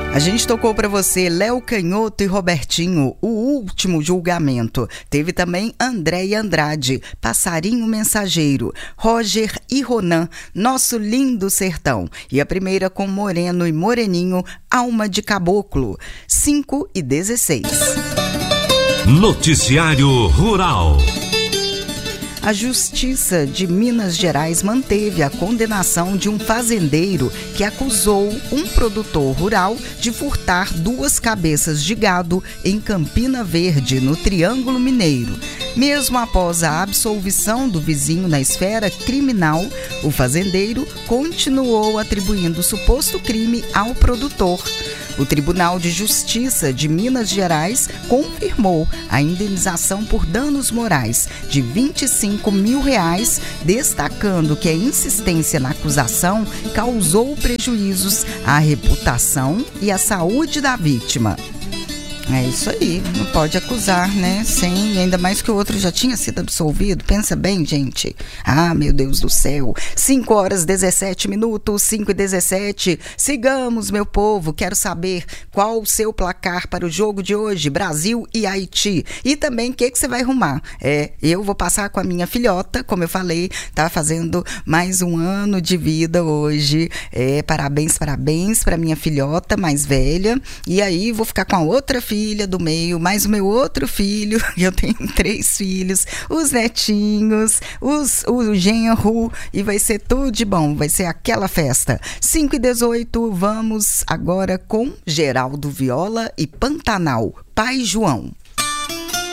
A gente tocou para você Léo Canhoto e Robertinho, O Último Julgamento. Teve também André e Andrade, Passarinho Mensageiro, Roger e Ronan, Nosso Lindo Sertão. E a primeira com Moreno e Moreninho, Alma de Caboclo, 5h16. Noticiário Rural. A Justiça de Minas Gerais manteve a condenação de um fazendeiro que acusou um produtor rural de furtar 2 cabeças de gado em Campina Verde, no Triângulo Mineiro. Mesmo após a absolvição do vizinho na esfera criminal, o fazendeiro continuou atribuindo o suposto crime ao produtor. O Tribunal de Justiça de Minas Gerais confirmou a indenização por danos morais de R$25 mil, destacando que a insistência na acusação causou prejuízos à reputação e à saúde da vítima. É isso aí, não pode acusar, né? Sem, ainda mais que o outro já tinha sido absolvido. Pensa bem, gente. Ah, meu Deus do céu. 5h17, 5h17. Sigamos, meu povo. Quero saber qual o seu placar para o jogo de hoje, Brasil e Haiti. E também o que você vai arrumar. Eu vou passar com a minha filhota, como eu falei, tá fazendo mais um ano de vida hoje. Parabéns para minha filhota mais velha. E aí vou ficar com a outra filha do meio, mais o meu outro filho, eu tenho 3 filhos, os netinhos, o genro, e vai ser tudo de bom, vai ser aquela festa. 5h18, vamos agora com Geraldo Viola e Pantanal, Pai João.